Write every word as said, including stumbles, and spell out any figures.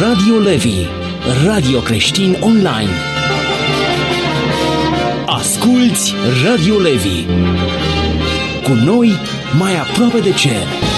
Radio Levi, radio creștin online. Asculți Radio Levi. Cu noi, mai aproape de cer.